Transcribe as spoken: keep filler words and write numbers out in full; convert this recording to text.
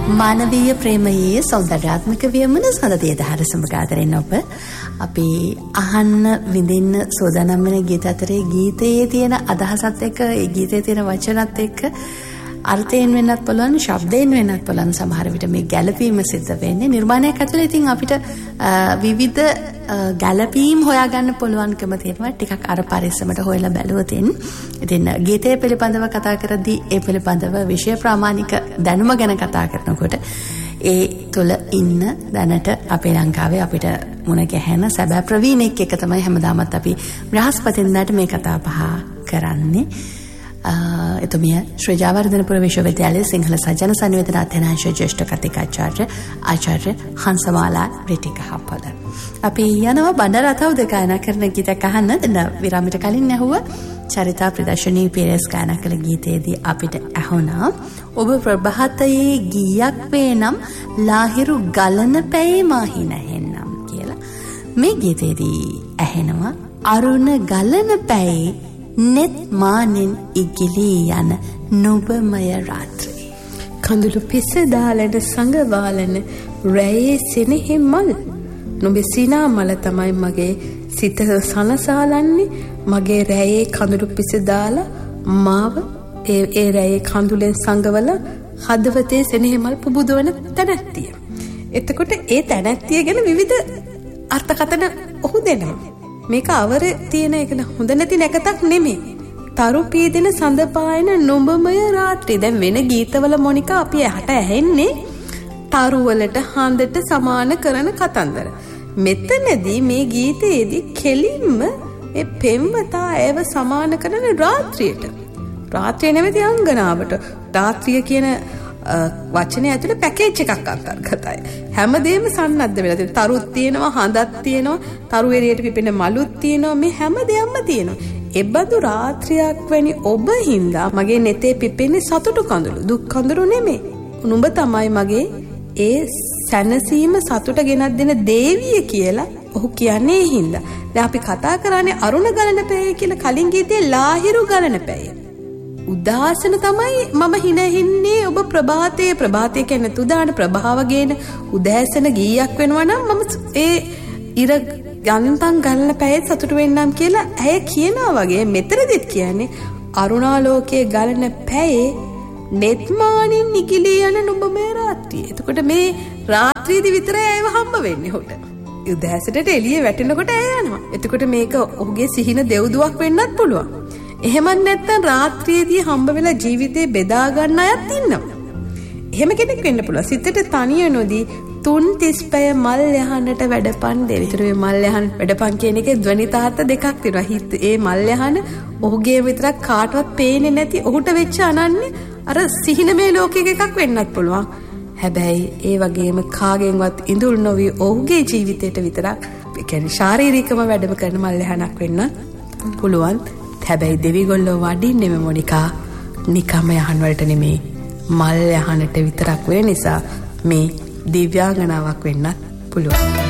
මානවීය ප්‍රේමයේ සෞන්දර්යාත්මක වියමන සඳතිය දහර සමගාදරෙන් ඔබ අපි අහන්න විඳින්න සෝදානම් වෙන ගීත අතරේ ගීතයේ තියෙන අදහසත් එක්ක ඒ ගීතයේ තියෙන වචනත් එක්ක අර්ථයෙන් වෙන්නත් පුළුවන් ශබ්දයෙන් වෙන්නත් පුළුවන් සමහර විට මේ ගැළපීම සිද්ධ වෙන්නේ නිර්මාණයක් ඇතුළේ. ඉතින් අපිට විවිධ ගැළපීම් හොයාගන්න පුළුවන්කම තියෙනවා ටිකක් අර පරිස්සමට හොයලා බැලුවොතින්. ඉතින් ගීතය පිළිබඳව කතා කරද්දී ඒ පිළිබඳව විෂය ප්‍රාමාණික දැනුම ගැන කතා කරනකොට ඒ තුළ ඉන්න දැනට අපේ ලංකාවේ අපිට මුණ ගැහෙන සැබෑ ප්‍රවීණෙක් එක තමයි හැමදාමත් අපි බ්‍රහස්පතින්දාට මේ කතා බහ කරන්නේ. එතුමිය ශ්‍රී ජයවර්ධනපුර විශ්වවිද්‍යාලයේ සිංහල සජන සංවේදන අධ්‍යනාංශයේ ජ්‍යෙෂ්ඨ කතිකාචාර්ය ආචාර්ය හංසමාලා රිටිකහපොළ. අපි යනවා බණ්ඩාරාතවුද ගායනා කරන ගීතයක් අහන්න. දැන් විරාමයට කලින් ඇහුවා චරිතා ප්‍රදර්ශනී පෙරස් ගායනා කළ ගීතයේදී අපිට ඇහුණා ඔබ ප්‍රභාතයේ ගීයක් වේනම් ලාහිරු ගලන පැයේ මාහි නැහෙන්නම් කියලා. මේ ගීතයේදී ඇහෙනවා අරුණ ගලන පැයේ net මානෙන් ඉගිලී යන නුඹමය රාත්‍රී කඳුළු පිස දාලන සංගවාලන රැයේ සෙනෙහි මල් නුඹේ සිනා මල තමයි මගේ සිත සනසාලන්නේ මගේ රැයේ කඳුළු පිස දාලා මාව ඒ ඒ රැයේ කඳුලෙන් සංගවල හදවතේ සෙනෙහි මල් පුබුදවන තැනැත්තිය. එතකොට ඒ තැනැත්තිය ගැන විවිධ අර්ථකථන ඔහු දෙනවා. මේක අවර තියෙන එක හොඳ නැති නැකතක් නෙමෙයි. තරු පීදින සඳ පායන නුඹමය රාත්‍රී. දැන් වෙන ගීතවල මොනිකා අපි ඇහැට ඇහෙන්නේ තරු වලට හඳට සමාන කරන කතන්දර. මෙතනදී මේ ගීතයේදී කෙලින්ම ඒ පෙම්වතා ඇව සමාන කරන රාත්‍රියට. රාත්‍රිය නැමැති අංගනාවට. රාත්‍රිය කියන වචනේ ඇතුලේ පැකේජ් එකක් අන්තර්ගතයි. හැමදේම සන්නද්ධ වෙලා තියෙනවා. තරුත් තියෙනවා, හඳක් තියෙනවා, තරු එරියට පිපෙන මලුත් තියෙනවා. මේ හැමදේම තියෙනවා. එබඳු රාත්‍රියක් වැනි ඔබ හින්දා මගේ නෙතේ පිපෙන්නේ සතුටු කඳුළු. දුක් කඳුළු නෙමෙයි. නුඹ තමයි මගේ ඒ සැනසීම සතුට ගෙනත් දෙන දේවිය කියලා ඔහු කියන්නේ හින්දා. දැන් අපි කතා කරන්නේ අරුණ ගලන පැය කියලා කලින් ගීතේ ලාහිරු ගලන පැය. උදාසන තමයි මම හිනහින්නේ ඔබ ප්‍රභාතයේ ප්‍රභාතය කියන්නේ උදාන ප්‍රභාව ගේන උදෑසන ගීයක් වෙනවා නම් මම ඒ ඉර ගන්තම් ගලන පැයේ සතුට වෙන්නම් කියලා ඇය කියනවා වගේ මෙතනදිත් කියන්නේ අරුණාලෝකයේ ගලන පැයේ netමානින් නිකිලී යන නුඹ මේ රාත්‍රිය. එතකොට මේ රාත්‍රියේදී විතරයි ඇයව හම්බ වෙන්නේ හොට. උදෑසනට එළිය වැටෙනකොට ඇය යනවා. එතකොට මේක ඔහුගේ සිහින දෙව්දුවක් වෙන්නත් පුළුවන්. එහෙමත් නැත්නම් රාත්‍රියේදී හම්බ වෙලා ජීවිතේ බෙදා ගන්න අයත් ඉන්නවා. එහෙම කෙනෙක් වෙන්න පුළුවන්. සිතට තනිය නොදී තුන් තිස් පැය මල් යහනට වැඩපන් දෙවි. ඒතර මේ මල් යහන වැඩපන් කියන එකේ ධ්වනිතාර්ථ දෙකක් තියෙනවා. හිත ඒ මල් යහන ඔහුගේ විතරක් කාටවත් පේන්නේ නැති ඔහුට වෙච්ච අනන්නේ අර සිහිනමය ලෝකයක එකක් වෙන්නත් පුළුවන්. හැබැයි ඒ වගේම කාගෙන්වත් ඉඳුල් නොවි ඔහුගේ ජීවිතේට විතරක් ඒ කියන්නේ ශාරීරිකව වැඩම කරන මල් යහනක් වෙන්න පුළුවන්. හැබැයි දෙවිගොල්ලෝ වඩින්නෙම මොනිකා නිකම්ම යහන් වලට නෙමෙයි මල් යහනට විතරක් වෙන නිසා මේ දිව්‍යාංගනාවක් වෙන්නත් පුළුවන්.